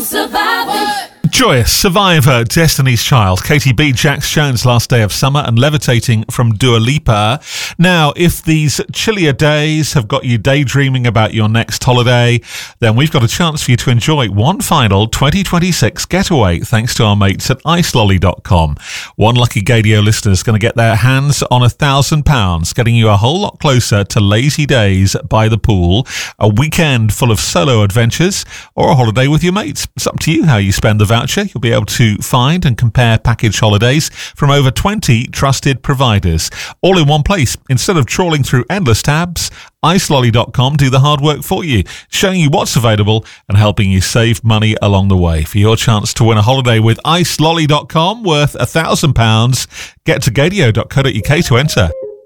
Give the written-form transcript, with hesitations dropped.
on surviving. Joyous, Survivor, Destiny's Child, Katie B, Jax Jones, Last Day of Summer, and Levitating from Dua Lipa. Now, if these chillier days have got you daydreaming about your next holiday, then we've got a chance for you to enjoy one final 2026 getaway thanks to our mates at icelolly.com. One lucky Gadio listener is going to get their hands on £1,000, getting you a whole lot closer to lazy days by the pool, a weekend full of solo adventures, or a holiday with your mates. It's up to you how you spend the voucher. You'll be able to find and compare package holidays from over 20 trusted providers, all in one place. Instead of trawling through endless tabs, icelolly.com do the hard work for you, showing you what's available and helping you save money along the way. For your chance to win a holiday with icelolly.com worth £1,000, get to gadio.co.uk to enter.